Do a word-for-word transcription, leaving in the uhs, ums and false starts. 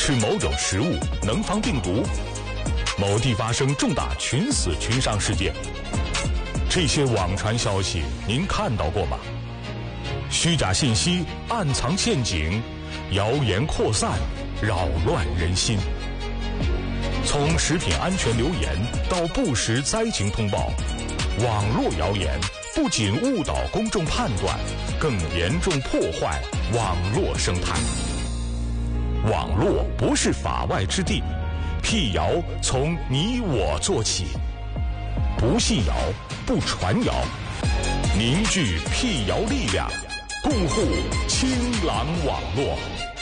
吃某种食物能防病毒，某地发生重大群死群伤事件。这些网传消息您看到过吗？虚假信息暗藏陷阱，谣言扩散，扰乱人心。从食品安全流言到不实灾情通报，网络谣言不仅误导公众判断，更严重破坏网络生态。网络不是法外之地，辟谣从你我做起。不信谣，不传谣，凝聚辟谣力量，共护清朗网络。